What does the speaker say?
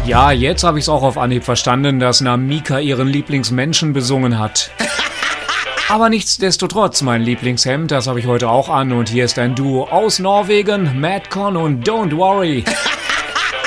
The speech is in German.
Ja, jetzt habe ich es auch auf Anhieb verstanden, dass Namika ihren Lieblingsmenschen besungen hat. Aber nichtsdestotrotz, mein Lieblingshemd, das habe ich heute auch an und hier ist ein Duo aus Norwegen, Madcon und Don't Worry.